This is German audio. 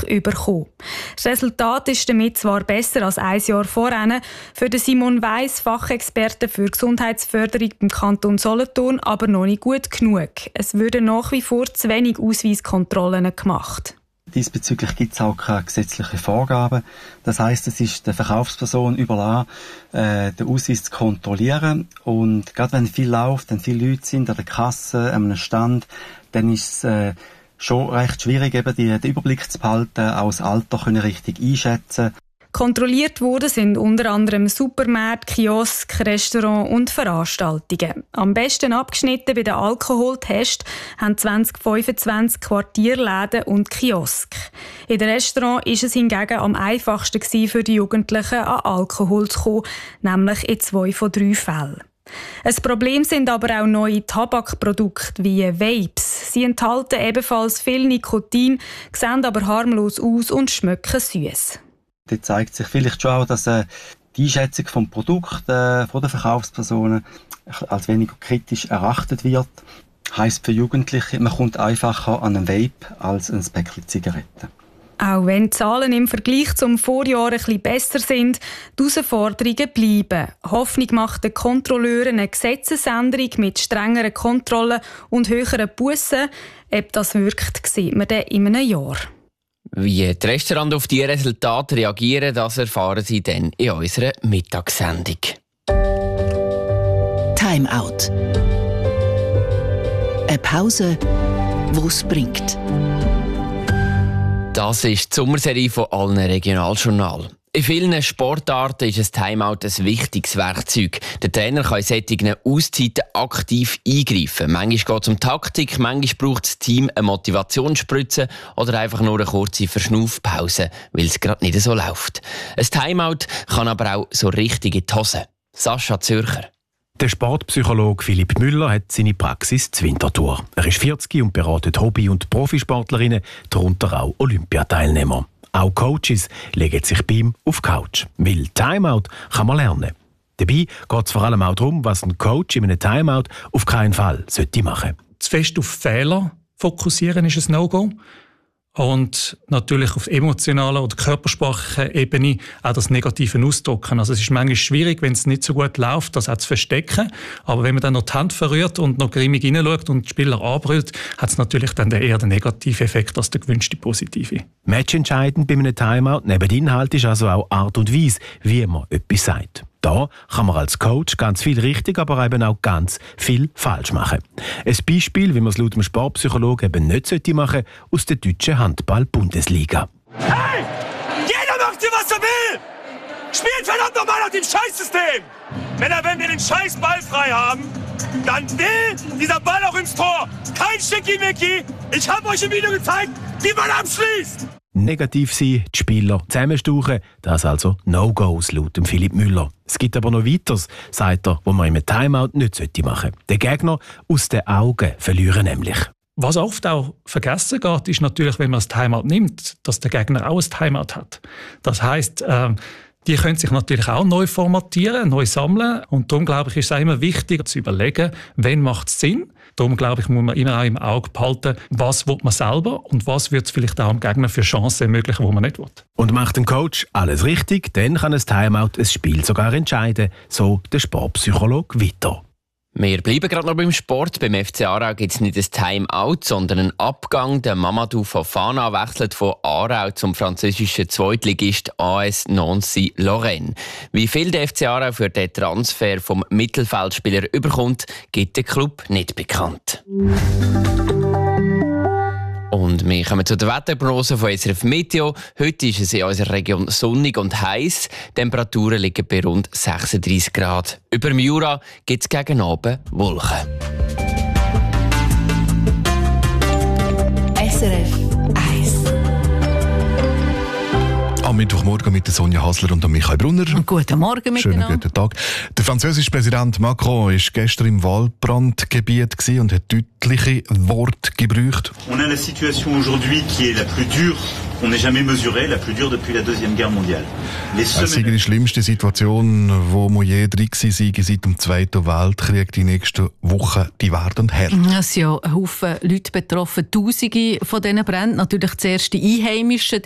bekommen. Das Resultat ist damit zwar besser als ein Jahr vorher, für den Simon Weiss, Fachexperte für Gesundheitsförderung beim Kanton Solothurn, aber noch nicht gut genug. Es würden nach wie vor zu wenig Ausweiskontrollen gemacht. Diesbezüglich gibt es auch keine gesetzlichen Vorgaben. Das heisst, es ist der Verkaufsperson überlassen, den Ausweis zu kontrollieren. Und gerade wenn viel läuft, wenn viele Leute sind an der Kasse, an einem Stand, dann ist es schon recht schwierig, eben den Überblick zu behalten, auch das Alter können richtig einschätzen. Kontrolliert worden sind unter anderem Supermärkte, Kiosk, Restaurants und Veranstaltungen. Am besten abgeschnitten bei den Alkoholtests haben 2025 Quartierläden und Kiosk. In den Restaurants war es hingegen am einfachsten für die Jugendlichen, an Alkohol zu kommen, nämlich in 2 von 3 Fällen. Ein Problem sind aber auch neue Tabakprodukte wie Vapes. Sie enthalten ebenfalls viel Nikotin, sehen aber harmlos aus und schmecken süß. Dort zeigt sich vielleicht schon auch, dass die Einschätzung vom Produkt von den Verkaufspersonen als weniger kritisch erachtet wird. Heisst für Jugendliche, man kommt einfacher an einen Vape als an ein Päckchen Zigaretten. Auch wenn die Zahlen im Vergleich zum Vorjahr ein bisschen besser sind, die Herausforderungen bleiben. Hoffnung macht den Kontrolleuren eine Gesetzesänderung mit strengeren Kontrollen und höheren Bussen. Ob das wirkt, sieht man dann in einem Jahr. Wie die Restaurants auf diese Resultate reagieren, das erfahren Sie dann in unserer Mittagssendung. Time Out. Eine Pause, die es bringt. Das ist die Sommerserie von allen Regionaljournalen. In vielen Sportarten ist ein Timeout ein wichtiges Werkzeug. Der Trainer kann in solchen Auszeiten aktiv eingreifen. Manchmal geht es um Taktik, manchmal braucht das Team eine Motivationsspritze oder einfach nur eine kurze Verschnaufpause, weil es gerade nicht so läuft. Ein Timeout kann aber auch so richtig in die Hose. Sascha Zürcher. Der Sportpsychologe Philipp Müller hat seine Praxis in Winterthur. Er ist 40 und beratet Hobby- und Profisportlerinnen, darunter auch Olympiateilnehmer. Auch Coaches legen sich bei ihm auf die Couch. Weil Timeout kann man lernen. Dabei geht es vor allem auch darum, was ein Coach in einem Timeout auf keinen Fall machen sollte. Zu fest auf Fehler fokussieren ist ein No-Go. Und natürlich auf emotionaler oder körpersprachlicher Ebene auch das Negative ausdrücken. Also es ist manchmal schwierig, wenn es nicht so gut läuft, das auch zu verstecken. Aber wenn man dann noch die Hand verrührt und noch grimmig hineinschaut und die Spieler anbrüllt, hat es natürlich dann eher den negativen Effekt als der gewünschte positive. Matchentscheidend bei einem Timeout neben Inhalt ist also auch Art und Weise, wie man etwas sagt. Da kann man als Coach ganz viel richtig, aber eben auch ganz viel falsch machen. Ein Beispiel, wie man es laut dem Sportpsychologen eben nicht machen sollte, aus der deutschen Handball-Bundesliga. Hey! Jeder macht hier, was er will! Spielt verdammt nochmal nach dem Scheißsystem! Männer, wenn wir den scheiß Ball frei haben, dann will dieser Ball auch ins Tor! Kein Schickimicki! Ich habe euch im Video gezeigt, wie man abschließt! Negativ sein, die Spieler zusammenstauchen, das also No-Gos laut dem Philipp Müller. Es gibt aber noch weiteres, sagt er, wo man im Timeout nicht machen sollte. Den Gegner aus den Augen verlieren nämlich. Was oft auch vergessen geht, ist natürlich, wenn man das Timeout nimmt, dass der Gegner auch ein Timeout hat. Das heisst, die können sich natürlich auch neu formatieren, neu sammeln. Und darum, glaube ich, ist es auch immer wichtig zu überlegen, wann macht es Sinn. Darum, glaube ich, muss man immer auch im Auge behalten, was will man selber und was wird es vielleicht auch dem Gegner für Chancen ermöglichen, die man nicht will. Und macht ein Coach alles richtig, dann kann ein Timeout ein Spiel sogar entscheiden, so der Sportpsychologe weiter. Wir bleiben gerade noch beim Sport. Beim FC Aarau gibt es nicht ein Timeout, sondern einen Abgang. Der Mamadou Fofana wechselt von Aarau zum französischen Zweitligist AS Nancy Lorraine. Wie viel der FC Aarau für den Transfer vom Mittelfeldspieler überkommt, gibt der Club nicht bekannt. Und wir kommen zu der Wetterprognose von SRF Meteo. Heute ist es in unserer Region sonnig und heiß. Temperaturen liegen bei rund 36 Grad. Über dem Jura gibt es gegen Abend Wolken. SRF 1. Am Mittwochmorgen mit der Sonja Hasler und Michael Brunner. Guten Morgen miteinander. Schönen guten Tag. Der französische Präsident Macron war gestern im Waldbrandgebiet und hat deutliche Worte gebraucht. On a la situation aujourd'hui qui est la plus dure qu'on n'ait jamais mesurée, la plus dure depuis la Deuxième Guerre mondiale. Es sei die schlimmste Situation, wo wir je drin waren seit dem Zweiten Weltkrieg. Die nächsten Wochen, die werden hart. Es sind ja ein Haufen Leute betroffen, Tausende von diesen Bränden. Natürlich zuerst die Einheimischen.